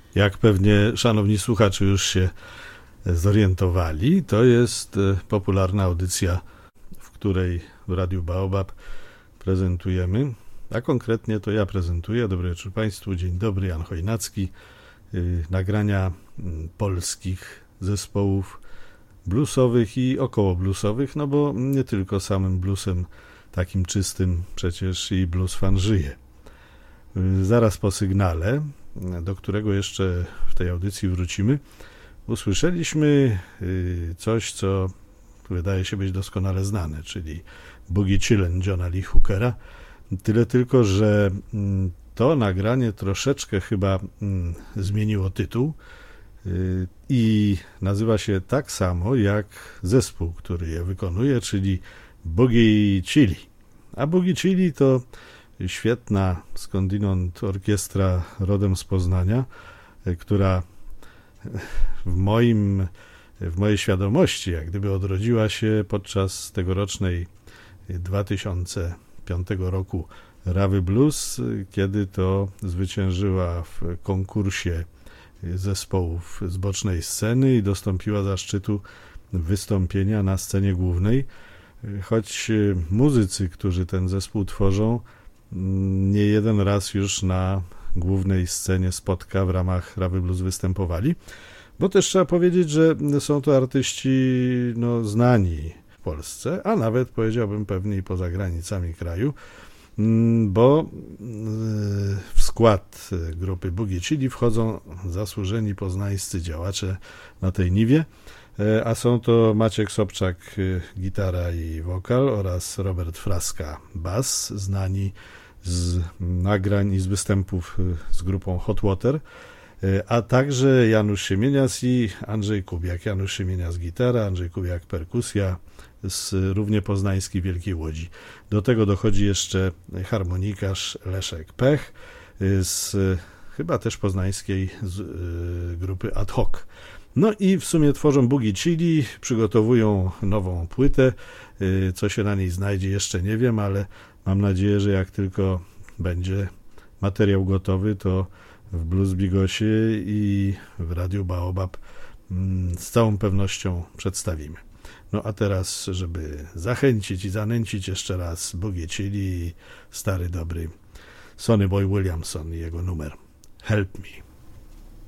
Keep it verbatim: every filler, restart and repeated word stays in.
Jak pewnie szanowni słuchacze już się zorientowali, to jest popularna audycja, w której w Radiu Baobab prezentujemy, a konkretnie to ja prezentuję. Dobry wieczór Państwu, dzień dobry, Jan Chojnacki. Nagrania polskich zespołów bluesowych i około bluesowych, no bo nie tylko samym bluesem takim czystym przecież i blues fan żyje. Zaraz po sygnale, do którego jeszcze w tej audycji wrócimy, usłyszeliśmy coś, co wydaje się być doskonale znane, czyli Boogie Chillin' Johna Lee Hookera. Tyle tylko, że to nagranie troszeczkę chyba zmieniło tytuł i nazywa się tak samo jak zespół, który je wykonuje, czyli Boogie Chili. A Boogie Chili to świetna skądinąd orkiestra rodem z Poznania, która w moim, w mojej świadomości jak gdyby odrodziła się podczas tegorocznej dwa tysiące piątego roku Rawy Blues, kiedy to zwyciężyła w konkursie zespołów z bocznej sceny i dostąpiła zaszczytu wystąpienia na scenie głównej, choć muzycy, którzy ten zespół tworzą, nie jeden raz już na głównej scenie spotka w ramach Rawy Blues występowali, bo też trzeba powiedzieć, że są to artyści no, znani w Polsce, a nawet powiedziałbym pewnie i poza granicami kraju, bo w skład grupy Boogie Chili wchodzą zasłużeni poznańscy działacze na tej niwie, a są to Maciek Sobczak, gitara i wokal, oraz Robert Fraska, bas, znani z nagrań i z występów z grupą Hot Water, a także Janusz Siemienias i Andrzej Kubiak. Janusz Siemienias gitara, Andrzej Kubiak perkusja z równie poznańskiej Wielkiej Łodzi. Do tego dochodzi jeszcze harmonikarz Leszek Pech z chyba też poznańskiej z, y, grupy Ad Hoc. No i w sumie tworzą Boogie Chili, przygotowują nową płytę. Y, co się na niej znajdzie jeszcze nie wiem, ale mam nadzieję, że jak tylko będzie materiał gotowy, to w Blues Bigosie i w Radiu Baobab mm, z całą pewnością przedstawimy. No a teraz, żeby zachęcić i zanęcić jeszcze raz Boogie Chili, stary dobry Sonny Boy Williamson i jego numer Help Me.